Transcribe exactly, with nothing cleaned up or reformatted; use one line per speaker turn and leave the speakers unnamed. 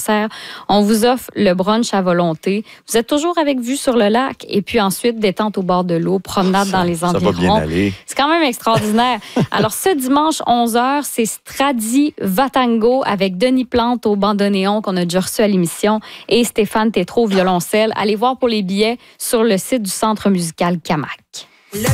concert. On vous offre le brunch à volonté. Vous êtes toujours avec vue sur le lac et puis ensuite détente au bord de l'eau, promenade
ça,
dans les environs.
Ça va bien aller.
C'est quand même extraordinaire. Alors, ce dimanche, onze heures, c'est Stradi Vatango avec Denis Plante au bandoneon qu'on a déjà reçu à l'émission et Stéphane Tétrault au violoncelle. Allez voir pour les billets sur le site du Centre musical Camac.